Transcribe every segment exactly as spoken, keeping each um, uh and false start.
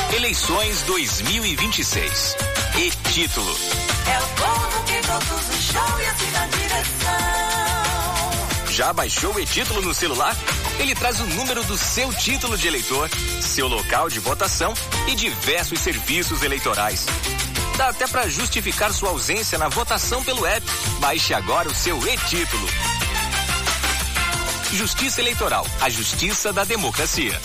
Eleições dois mil e vinte e seis. E título. É o povo que conduz o show e assim na direção. Já baixou o e-título no celular? Ele traz o número do seu título de eleitor, seu local de votação e diversos serviços eleitorais. Dá até para justificar sua ausência na votação pelo app. Baixe agora o seu e-título. Justiça Eleitoral, a justiça da democracia.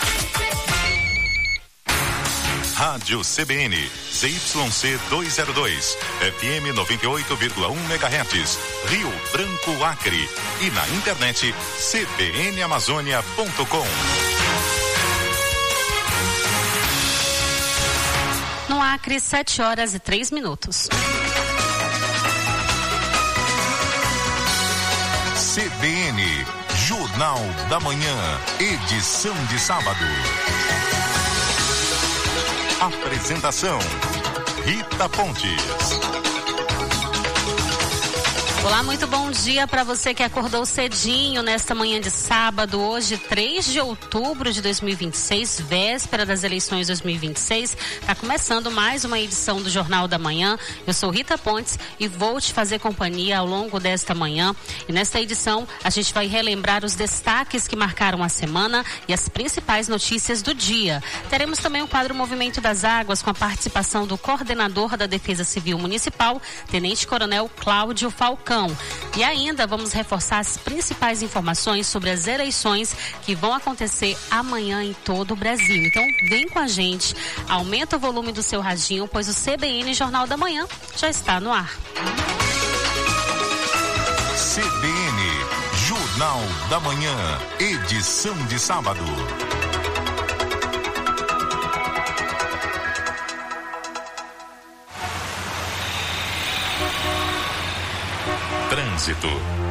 Rádio C B N, Z Y C duzentos e dois, F M noventa e oito vírgula um megahertz, Rio Branco, Acre. E na internet, c b n amazônia ponto com. No Acre, sete horas e três minutos. C B N, Jornal da Manhã, edição de sábado. Apresentação, Rita Pontes. Olá, muito bom dia para você que acordou cedinho nesta manhã de sábado, hoje três de outubro de dois mil e vinte e seis, véspera das eleições dois mil e vinte e seis. Está começando mais uma edição do Jornal da Manhã. Eu sou Rita Pontes e vou te fazer companhia ao longo desta manhã. E nesta edição a gente vai relembrar os destaques que marcaram a semana e as principais notícias do dia. Teremos também o quadro Movimento das Águas com a participação do coordenador da Defesa Civil Municipal, Tenente Coronel Cláudio Falcão. E ainda vamos reforçar as principais informações sobre as eleições que vão acontecer amanhã em todo o Brasil. Então vem com a gente, aumenta o volume do seu radinho, pois o C B N Jornal da Manhã já está no ar. C B N Jornal da Manhã, edição de sábado. Trânsito.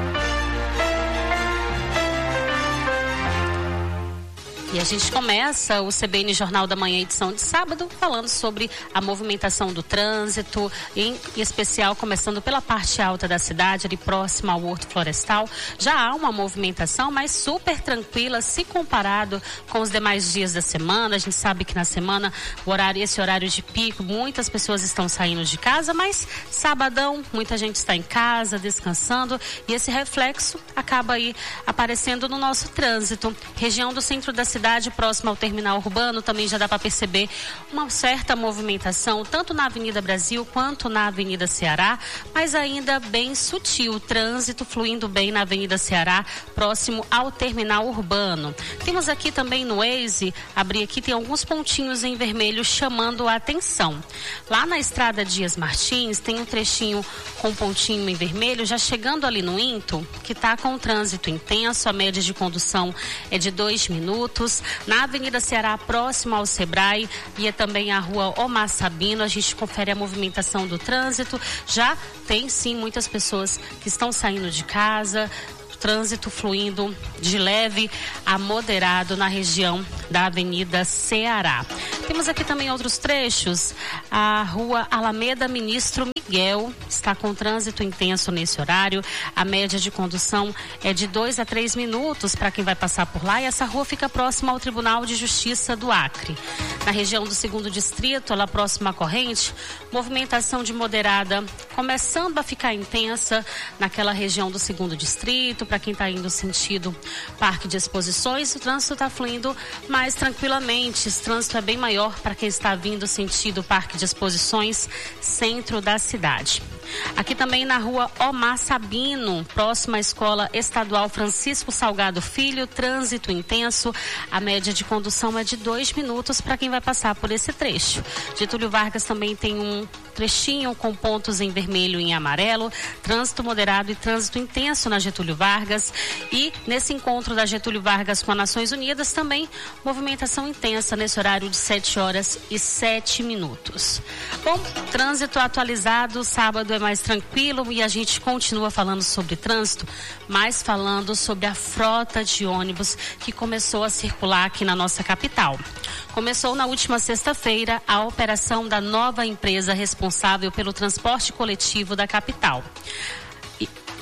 E a gente começa o C B N Jornal da Manhã, edição de sábado, falando sobre a movimentação do trânsito, em especial começando pela parte alta da cidade, ali próximo ao Horto Florestal. Já há uma movimentação, mas super tranquila se comparado com os demais dias da semana. A gente sabe que na semana, o horário, esse horário de pico, muitas pessoas estão saindo de casa, mas sabadão, muita gente está em casa, descansando, e esse reflexo acaba aí aparecendo no nosso trânsito. Região do centro da cidade, próxima ao terminal urbano, também já dá para perceber uma certa movimentação, tanto na Avenida Brasil quanto na Avenida Ceará, mas ainda bem sutil, o trânsito fluindo bem na Avenida Ceará, próximo ao terminal urbano. Temos aqui também no Waze, abri aqui, tem alguns pontinhos em vermelho chamando a atenção. Lá na Estrada Dias Martins, tem um trechinho com um pontinho em vermelho, já chegando ali no Into, que está com o trânsito intenso, a média de condução é de dois minutos. Na Avenida Ceará, próximo ao Sebrae, e é também a rua Omar Sabino, a gente confere a movimentação do trânsito. Já tem sim muitas pessoas que estão saindo de casa, trânsito fluindo de leve a moderado na região da Avenida Ceará. Temos aqui também outros trechos. A rua Alameda Ministro Miguel está com trânsito intenso nesse horário. A média de condução é de dois a três minutos para quem vai passar por lá, e essa rua fica próxima ao Tribunal de Justiça do Acre. Na região do segundo distrito, lá próxima à corrente, movimentação de moderada começando a ficar intensa naquela região do segundo distrito. Para quem está indo sentido Parque de Exposições, o trânsito está fluindo mais tranquilamente. Esse trânsito é bem maior para quem está vindo sentido Parque de Exposições, centro da cidade. Aqui também na rua Omar Sabino, próxima à Escola Estadual Francisco Salgado Filho, trânsito intenso. A média de condução é de dois minutos para quem vai passar por esse trecho. Getúlio Vargas também tem um trechinho com pontos em vermelho e em amarelo, trânsito moderado e trânsito intenso na Getúlio Vargas. E nesse encontro da Getúlio Vargas com as Nações Unidas também movimentação intensa nesse horário de sete horas e sete minutos. Bom, trânsito atualizado, sábado é mais tranquilo e a gente continua falando sobre trânsito, mas falando sobre a frota de ônibus que começou a circular aqui na nossa capital. Começou na última sexta-feira a operação da nova empresa responsável pelo transporte coletivo da capital.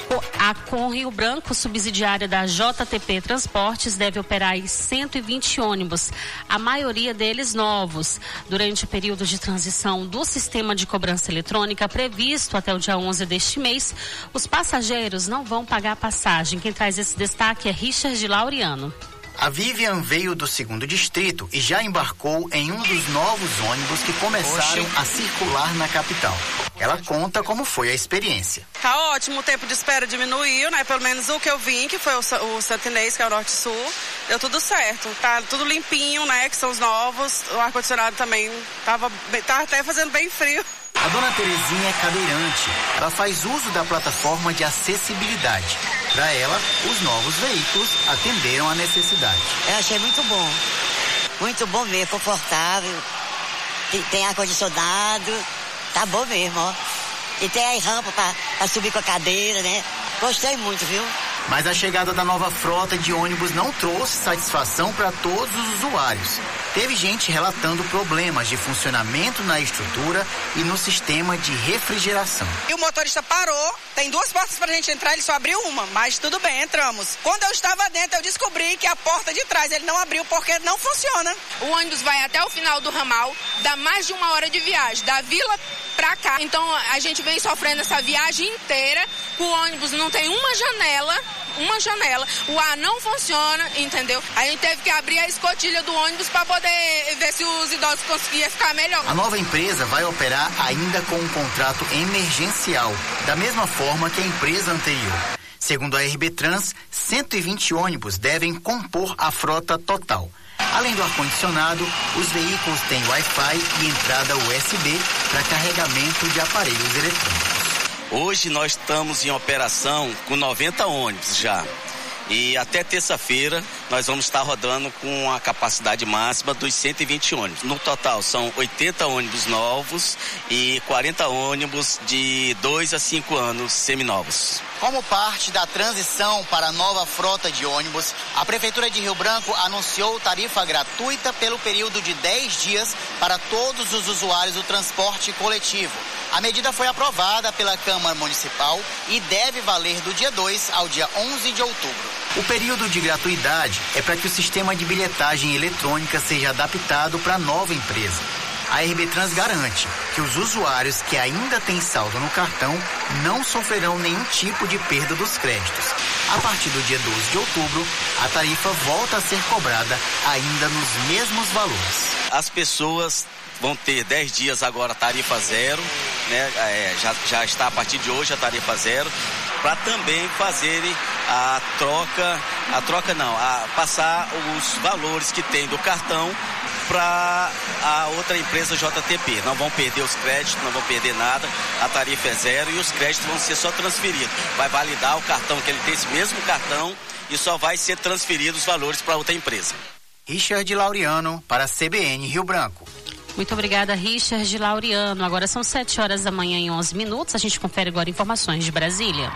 A Com Rio Branco, subsidiária da J T P Transportes, deve operar em cento e vinte ônibus, a maioria deles novos. Durante o período de transição do sistema de cobrança eletrônica previsto até o dia onze deste mês, os passageiros não vão pagar passagem. Quem traz esse destaque é Richard Laureano. A Vivian veio do segundo distrito e já embarcou em um dos novos ônibus que começaram Oxi. a circular na capital. Ela conta como foi a experiência. Tá ótimo, o tempo de espera diminuiu, né? Pelo menos o que eu vim, que foi o, o Santinês, que é o Norte-Sul, deu tudo certo. Tá tudo limpinho, né? Que são os novos. O ar-condicionado também tava, tava até fazendo bem frio. A dona Terezinha é cadeirante. Ela faz uso da plataforma de acessibilidade. Para ela, os novos veículos atenderam a necessidade. Eu achei muito bom. Muito bom mesmo, confortável. Tem, tem ar-condicionado. Tá bom mesmo, ó. E tem aí rampa para subir com a cadeira, né? Gostei muito, viu? Mas a chegada da nova frota de ônibus não trouxe satisfação para todos os usuários. Teve gente relatando problemas de funcionamento na estrutura e no sistema de refrigeração. E o motorista parou, tem duas portas para a gente entrar, ele só abriu uma, mas tudo bem, entramos. Quando eu estava dentro, eu descobri que a porta de trás ele não abriu porque não funciona. O ônibus vai até o final do ramal, dá mais de uma hora de viagem, da vila pra cá. Então a gente vem sofrendo essa viagem inteira, o ônibus não tem uma janela, uma janela, o ar não funciona, entendeu? A gente teve que abrir a escotilha do ônibus para poder ver se os idosos conseguiam ficar melhor. A nova empresa vai operar ainda com um contrato emergencial, da mesma forma que a empresa anterior. Segundo a R B Trans, cento e vinte ônibus devem compor a frota total. Além do ar-condicionado, os veículos têm Wi-Fi e entrada U S B para carregamento de aparelhos eletrônicos. Hoje nós estamos em operação com noventa ônibus já. E até terça-feira nós vamos estar rodando com a capacidade máxima dos cento e vinte ônibus. No total são oitenta ônibus novos e quarenta ônibus de dois a cinco anos seminovos. Como parte da transição para a nova frota de ônibus, a Prefeitura de Rio Branco anunciou tarifa gratuita pelo período de dez dias para todos os usuários do transporte coletivo. A medida foi aprovada pela Câmara Municipal e deve valer do dia dois ao dia onze de outubro. O período de gratuidade é para que o sistema de bilhetagem eletrônica seja adaptado para a nova empresa. A R B Trans garante que os usuários que ainda têm saldo no cartão não sofrerão nenhum tipo de perda dos créditos. A partir do dia doze de outubro, a tarifa volta a ser cobrada ainda nos mesmos valores. As pessoas vão ter dez dias agora tarifa zero, né? É, já, já está a partir de hoje a tarifa zero, para também fazerem a troca, a troca não, a passar os valores que tem do cartão para a outra empresa J T P. Não vão perder os créditos, não vão perder nada, a tarifa é zero e os créditos vão ser só transferidos. Vai validar o cartão que ele tem, esse mesmo cartão, e só vai ser transferido os valores para outra empresa. Richard Laureano para a C B N Rio Branco. Muito obrigada, Richard Laureano. Agora são sete horas da manhã e onze minutos. A gente confere agora informações de Brasília.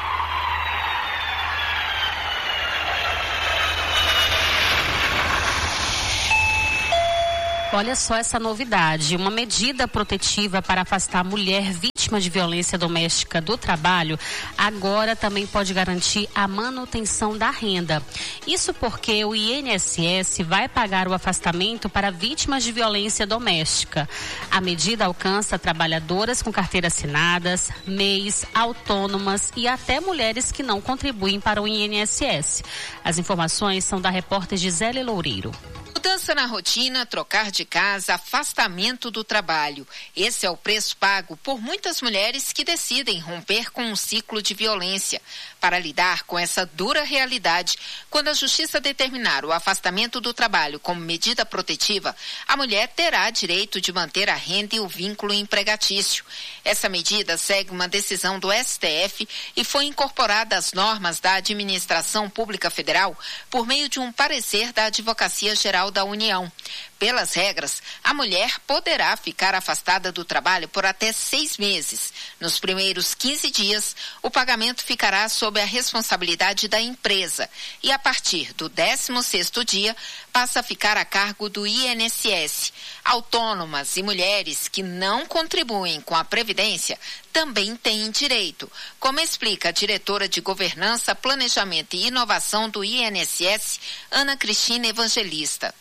Olha só essa novidade, uma medida protetiva para afastar a mulher vítima de violência doméstica do trabalho, agora também pode garantir a manutenção da renda. Isso porque o I N S S vai pagar o afastamento para vítimas de violência doméstica. A medida alcança trabalhadoras com carteira assinadas, M E Is, autônomas e até mulheres que não contribuem para o I N S S. As informações são da repórter Gisele Loureiro. Mudança na rotina, trocar de casa, afastamento do trabalho. Esse é o preço pago por muitas mulheres que decidem romper com um ciclo de violência. Para lidar com essa dura realidade, quando a Justiça determinar o afastamento do trabalho como medida protetiva, a mulher terá direito de manter a renda e o vínculo empregatício. Essa medida segue uma decisão do S T F e foi incorporada às normas da Administração Pública Federal por meio de um parecer da Advocacia Geral da União. Pelas regras, a mulher poderá ficar afastada do trabalho por até seis meses. Nos primeiros quinze dias, o pagamento ficará sob a responsabilidade da empresa e, a partir do décimo sexto dia, passa a ficar a cargo do I N S S. Autônomas e mulheres que não contribuem com a Previdência também têm direito, como explica a diretora de Governança, Planejamento e Inovação do I N S S, Ana Cristina Evangelista.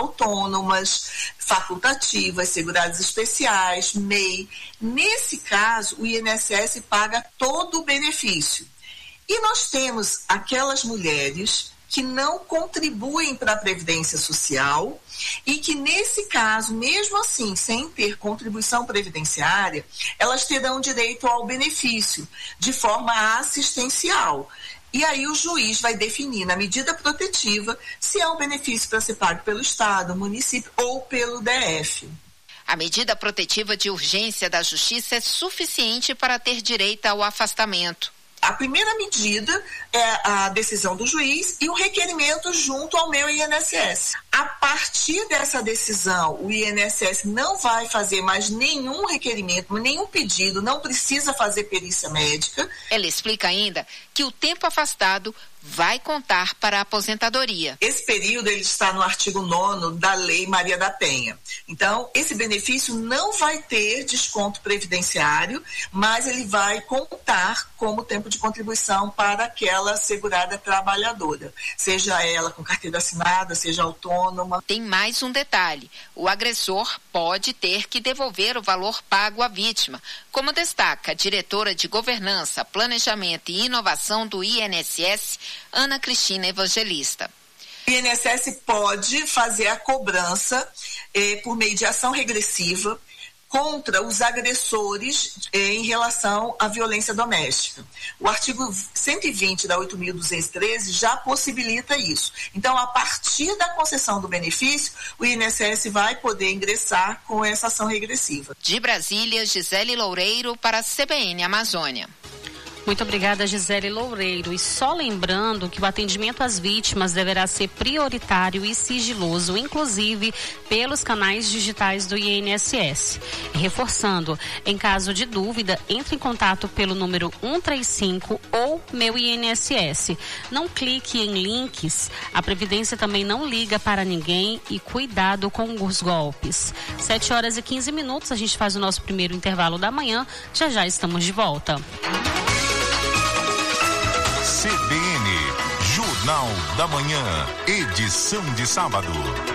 Autônomas, facultativas, seguradas especiais, M E I. Nesse caso, o I N S S paga todo o benefício. E nós temos aquelas mulheres que não contribuem para a Previdência Social e que, nesse caso, mesmo assim, sem ter contribuição previdenciária, elas terão direito ao benefício de forma assistencial. E aí o juiz vai definir na medida protetiva se é um benefício para ser pago pelo Estado, município ou pelo D F. A medida protetiva de urgência da Justiça é suficiente para ter direito ao afastamento. A primeira medida é a decisão do juiz e o requerimento junto ao meu I N S S. A partir dessa decisão, o I N S S não vai fazer mais nenhum requerimento, nenhum pedido, não precisa fazer perícia médica. Ela explica ainda que o tempo afastado vai contar para a aposentadoria. Esse período ele está no artigo nono da Lei Maria da Penha. Então, esse benefício não vai ter desconto previdenciário, mas ele vai contar como tempo de contribuição para aquela segurada trabalhadora, seja ela com carteira assinada, seja autônoma. Tem mais um detalhe: o agressor pode ter que devolver o valor pago à vítima, como destaca a diretora de Governança, Planejamento e Inovação do I N S S, Ana Cristina Evangelista. O I N S S pode fazer a cobrança eh, por meio de ação regressiva contra os agressores eh, em relação à violência doméstica. O artigo cento e vinte da oito mil duzentos e treze já possibilita isso. Então, a partir da concessão do benefício, o I N S S vai poder ingressar com essa ação regressiva. De Brasília, Gisele Loureiro para a C B N Amazônia. Muito obrigada, Gisele Loureiro. E só lembrando que o atendimento às vítimas deverá ser prioritário e sigiloso, inclusive pelos canais digitais do I N S S. E reforçando, em caso de dúvida, entre em contato pelo número um três cinco ou Meu I N S S. Não clique em links. A Previdência também não liga para ninguém e cuidado com os golpes. sete horas e quinze minutos, a gente faz o nosso primeiro intervalo da manhã. Já já estamos de volta. C B N, Jornal da Manhã, edição de sábado.